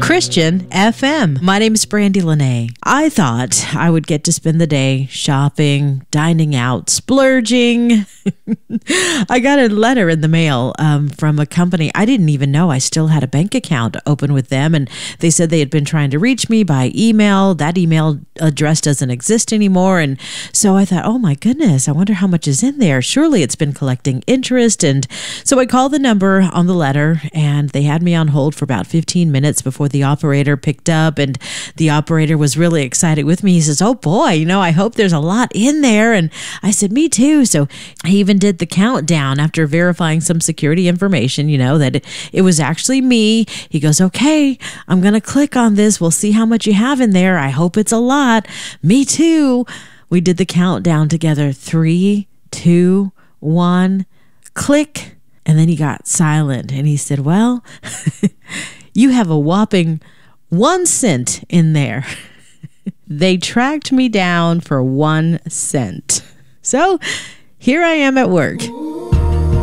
Christian FM. My name is Brandy Lene. I thought I would get to spend the day shopping, dining out, splurging. I got a letter in the mail from a company. I didn't even know I still had a bank account open with them, and they said they had been trying to reach me by email. That email address doesn't exist anymore, and so I thought, oh my goodness, I wonder how much is in there. Surely it's been collecting interest. And so I called the number on the letter, and they had me on hold for about 15 minutes before the operator picked up, and the operator was really excited with me. He says, oh boy, I hope there's a lot in there. And I said, me too. So he even did the countdown after verifying some security information, that it was actually me. He goes, okay, I'm going to click on this. We'll see how much you have in there. I hope it's a lot. Me too. We did the countdown together. 3, 2, 1, click. And then he got silent and he said, well, you have a whopping 1 cent in there. They tracked me down for 1 cent. So here I am at work.